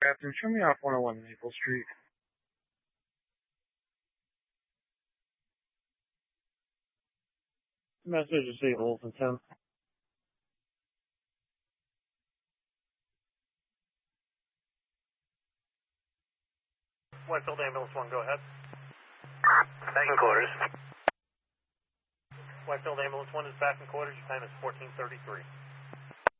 Bathroom, show me off 101 Maple Street. Message disabled from 10. Whitefield Ambulance 1, go ahead. Back in quarters. Whitefield Ambulance 1 is back in quarters. Your time is 14:33.